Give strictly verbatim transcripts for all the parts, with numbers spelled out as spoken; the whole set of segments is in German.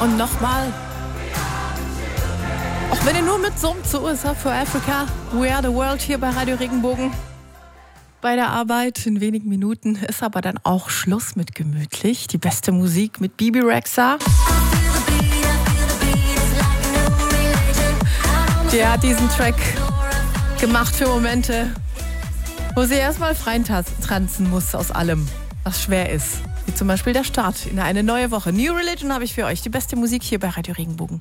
Und nochmal. Auch wenn ihr nur mitsummt zu U S A for Africa, We Are the World hier bei Radio Regenbogen. Bei der Arbeit in wenigen Minuten ist aber dann auch Schluss mit gemütlich. Die beste Musik mit Bibi Rexha. Die hat diesen Track gemacht für Momente, wo sie erstmal frei tanzen muss aus allem, was schwer ist. Wie zum Beispiel der Start in eine neue Woche. New Religion habe ich für euch. Die beste Musik hier bei Radio Regenbogen.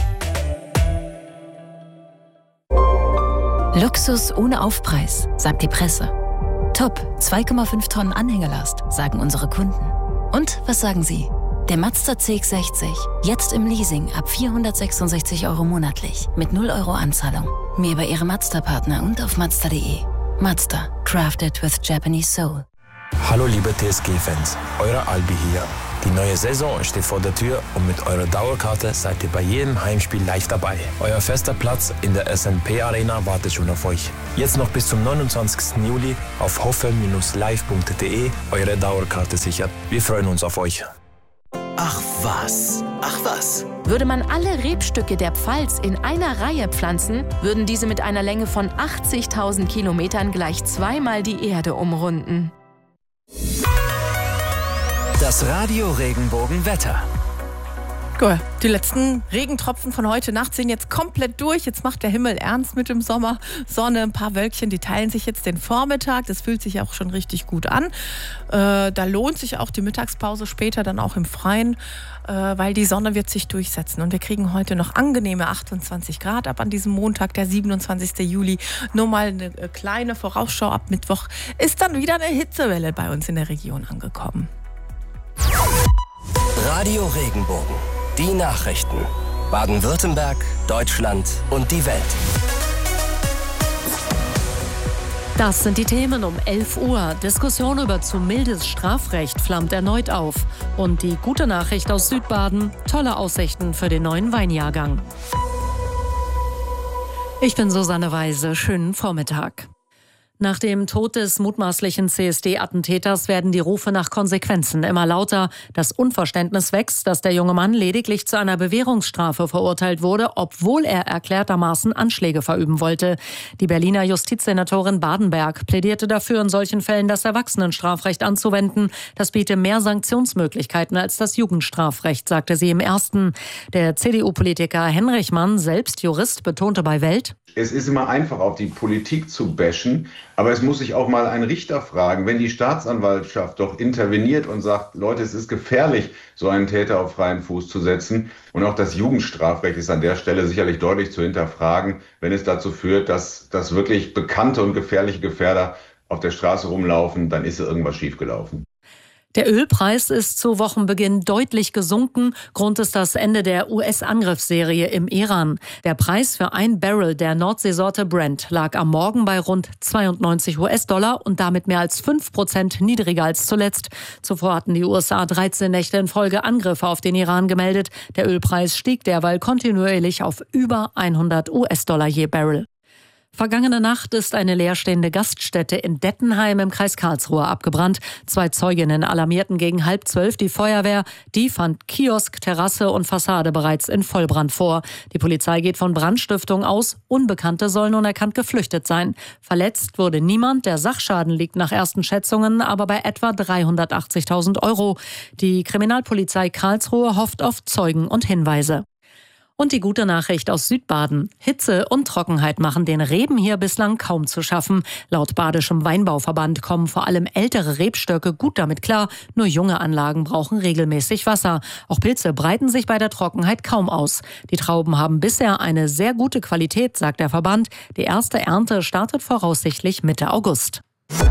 Luxus ohne Aufpreis, sagt die Presse. Top, zwei Komma fünf Tonnen Anhängelast, sagen unsere Kunden. Und was sagen Sie? Der Mazda C X sechzig, jetzt im Leasing ab vierhundertsechsundsechzig Euro monatlich, mit null Euro Anzahlung. Mehr bei Ihrem Mazda-Partner und auf mazda punkt de. Mazda, crafted with Japanese soul. Hallo liebe T S G-Fans, euer Albi hier. Die neue Saison steht vor der Tür und mit eurer Dauerkarte seid ihr bei jedem Heimspiel live dabei. Euer fester Platz in der S N P Arena wartet schon auf euch. Jetzt noch bis zum neunundzwanzigsten Juli auf hoffe Bindestrich live punkt de eure Dauerkarte sichern. Wir freuen uns auf euch. Ach was, ach was. Würde man alle Rebstücke der Pfalz in einer Reihe pflanzen, würden diese mit einer Länge von achtzigtausend Kilometern gleich zweimal die Erde umrunden. Das Radio Regenbogen Wetter. Cool. Die letzten Regentropfen von heute Nacht sind jetzt komplett durch. Jetzt macht der Himmel ernst mit dem Sommer. Sonne, ein paar Wölkchen, die teilen sich jetzt den Vormittag. Das fühlt sich auch schon richtig gut an. Äh, da lohnt sich auch die Mittagspause später dann auch im Freien, äh, weil die Sonne wird sich durchsetzen. Und wir kriegen heute noch angenehme achtundzwanzig Grad ab an diesem Montag, der siebenundzwanzigsten Juli. Nur mal eine kleine Vorausschau. Ab Mittwoch ist dann wieder eine Hitzewelle bei uns in der Region angekommen. Radio Regenbogen. Die Nachrichten. Baden-Württemberg, Deutschland und die Welt. Das sind die Themen um elf Uhr. Diskussion über zu mildes Strafrecht flammt erneut auf. Und die gute Nachricht aus Südbaden: tolle Aussichten für den neuen Weinjahrgang. Ich bin Susanne Weise. Schönen Vormittag. Nach dem Tod des mutmaßlichen C S D-Attentäters werden die Rufe nach Konsequenzen immer lauter. Das Unverständnis wächst, dass der junge Mann lediglich zu einer Bewährungsstrafe verurteilt wurde, obwohl er erklärtermaßen Anschläge verüben wollte. Die Berliner Justizsenatorin Badenberg plädierte dafür, in solchen Fällen das Erwachsenenstrafrecht anzuwenden. Das biete mehr Sanktionsmöglichkeiten als das Jugendstrafrecht, sagte sie im Ersten. Der C D U-Politiker Henrichmann, selbst Jurist, betonte bei Welt: Es ist immer einfach, auf die Politik zu bashen, aber es muss sich auch mal ein Richter fragen, wenn die Staatsanwaltschaft doch interveniert und sagt, Leute, es ist gefährlich, so einen Täter auf freien Fuß zu setzen. Und auch das Jugendstrafrecht ist an der Stelle sicherlich deutlich zu hinterfragen, wenn es dazu führt, dass, dass wirklich bekannte und gefährliche Gefährder auf der Straße rumlaufen, dann ist irgendwas schiefgelaufen. Der Ölpreis ist zu Wochenbeginn deutlich gesunken. Grund ist das Ende der U S-Angriffsserie im Iran. Der Preis für ein Barrel der Nordseesorte Brent lag am Morgen bei rund zweiundneunzig US-Dollar und damit mehr als fünf Prozent niedriger als zuletzt. Zuvor hatten die U S A dreizehn Nächte in Folge Angriffe auf den Iran gemeldet. Der Ölpreis stieg derweil kontinuierlich auf über hundert US-Dollar je Barrel. Vergangene Nacht ist eine leerstehende Gaststätte in Dettenheim im Kreis Karlsruhe abgebrannt. Zwei Zeuginnen alarmierten gegen halb zwölf die Feuerwehr. Die fand Kiosk, Terrasse und Fassade bereits in Vollbrand vor. Die Polizei geht von Brandstiftung aus. Unbekannte sollen unerkannt geflüchtet sein. Verletzt wurde niemand. Der Sachschaden liegt nach ersten Schätzungen aber bei etwa dreihundertachtzigtausend Euro. Die Kriminalpolizei Karlsruhe hofft auf Zeugen und Hinweise. Und die gute Nachricht aus Südbaden: Hitze und Trockenheit machen den Reben hier bislang kaum zu schaffen. Laut Badischem Weinbauverband kommen vor allem ältere Rebstöcke gut damit klar. Nur junge Anlagen brauchen regelmäßig Wasser. Auch Pilze breiten sich bei der Trockenheit kaum aus. Die Trauben haben bisher eine sehr gute Qualität, sagt der Verband. Die erste Ernte startet voraussichtlich Mitte August.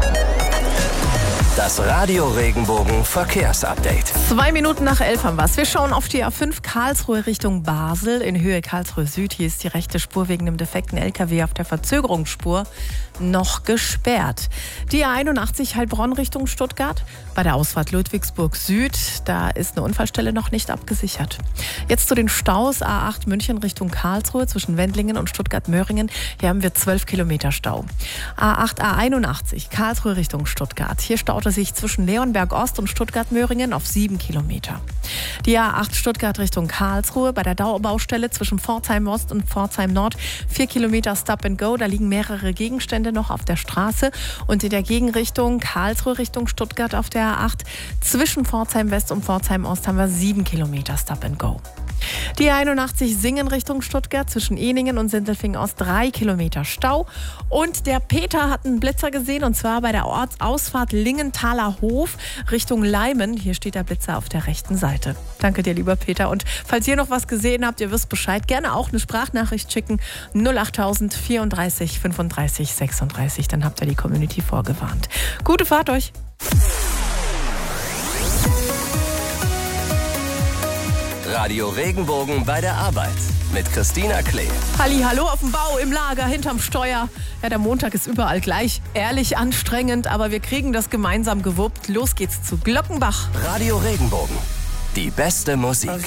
Das Radio Regenbogen Verkehrsupdate. Zwei Minuten nach elf haben wir es. Wir schauen auf die A fünf Karlsruhe Richtung Basel in Höhe Karlsruhe Süd. Hier ist die rechte Spur wegen einem defekten L K W auf der Verzögerungsspur noch gesperrt. Die A einundachtzig Heilbronn Richtung Stuttgart bei der Ausfahrt Ludwigsburg Süd. Da ist eine Unfallstelle noch nicht abgesichert. Jetzt zu den Staus. A acht München Richtung Karlsruhe zwischen Wendlingen und Stuttgart-Möhringen. Hier haben wir zwölf Kilometer Stau. A acht A einundachtzig Karlsruhe Richtung Stuttgart. Hier staut verlangsamte sich zwischen Leonberg Ost und Stuttgart-Möhringen auf sieben Kilometer. Die A acht Stuttgart Richtung Karlsruhe bei der Dauerbaustelle zwischen Pforzheim Ost und Pforzheim Nord. Vier Kilometer Stop and Go, da liegen mehrere Gegenstände noch auf der Straße. Und in der Gegenrichtung Karlsruhe Richtung Stuttgart auf der A acht zwischen Pforzheim West und Pforzheim Ost haben wir sieben Kilometer Stop and Go. Die einundachtzig Singen Richtung Stuttgart zwischen Eningen und Sindelfingen Ost drei Kilometer Stau. Und der Peter hat einen Blitzer gesehen und zwar bei der Ortsausfahrt Lingenthaler Hof Richtung Leimen. Hier steht der Blitzer auf der rechten Seite. Danke dir, lieber Peter. Und falls ihr noch was gesehen habt, ihr wisst Bescheid, gerne auch eine Sprachnachricht schicken. null achttausend vierunddreißig fünfunddreißig sechsunddreißig. Dann habt ihr die Community vorgewarnt. Gute Fahrt euch. Radio Regenbogen bei der Arbeit mit Christina Klee. Halli, hallo auf dem Bau, im Lager, hinterm Steuer. Ja, der Montag ist überall gleich. Ehrlich anstrengend, aber wir kriegen das gemeinsam gewuppt. Los geht's zu Glockenbach. Radio Regenbogen. Die beste Musik.